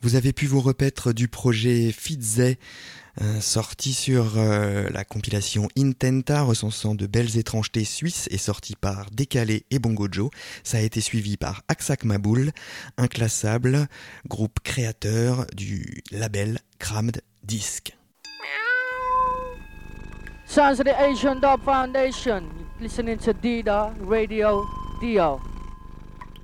Vous avez pu vous repaître du projet Fitzay, sorti sur la compilation Intenta, recensant de belles étrangetés suisses et sorti par Décalé et Bongo Joe. Ça a été suivi par Aksak Maboul, inclassable, groupe créateur du label Crammed Disc. Sounds of the Asian Dub Foundation. Listening to Dida Radio Dio.